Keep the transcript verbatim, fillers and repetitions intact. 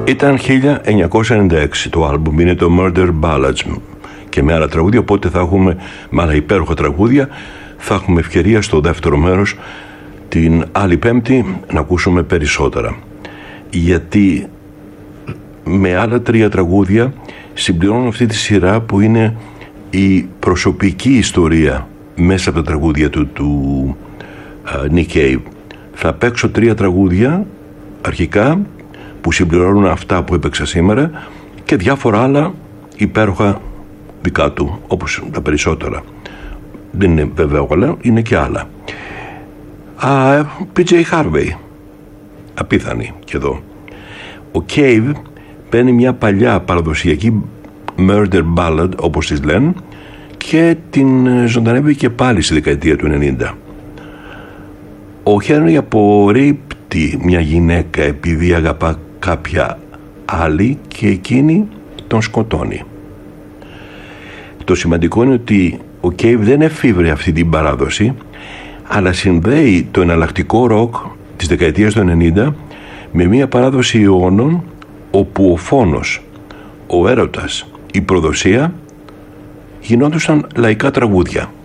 Ήταν χίλια εννιακόσια ενενήντα έξι το άλμπουμ, είναι το Murder Ballads, και με άλλα τραγούδια, οπότε θα έχουμε, με άλλα υπέροχα τραγούδια, θα έχουμε ευκαιρία στο δεύτερο μέρος την άλλη Πέμπτη να ακούσουμε περισσότερα, γιατί με άλλα τρία τραγούδια συμπληρώνω αυτή τη σειρά που είναι η προσωπική ιστορία μέσα από τα τραγούδια του, του uh, Nick Cave. Θα παίξω τρία τραγούδια αρχικά που συμπληρώνουν αυτά που έπαιξα σήμερα και διάφορα άλλα υπέροχα δικά του, όπως τα περισσότερα. Δεν είναι βέβαια όλα, είναι και άλλα. uh, πι τζέι Harvey, απίθανη και εδώ. Ο Cave παίρνει μια παλιά παραδοσιακή murder ballad, όπως τις λένε, και την ζωντανεύει και πάλι στη δεκαετία του ενενήντα. Ο Henry απορρίπτει μια γυναίκα επειδή αγαπά κάποια άλλη και εκείνη τον σκοτώνει. Το σημαντικό είναι ότι ο Cave δεν εφήβρε αυτή την παράδοση, αλλά συνδέει το εναλλακτικό ροκ της δεκαετίας του ενενήντα με μια παράδοση αιώνων όπου ο φόνος, ο έρωτας, η προδοσία γινόντουσαν λαϊκά τραγούδια.